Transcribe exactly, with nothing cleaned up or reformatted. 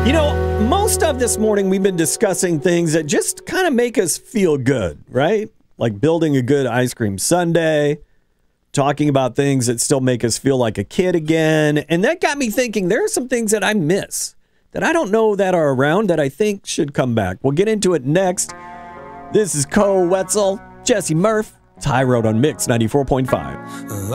You know, most of this morning we've been discussing things that just kind of make us feel good, right? Like building a good ice cream sundae, talking about things that still make us feel like a kid again. And that got me thinking there are some things that I miss that I don't know that are around that I think should come back. We'll get into it next. This is Cole Wetzel, Jesse Murph, High Road on Mix ninety-four point five.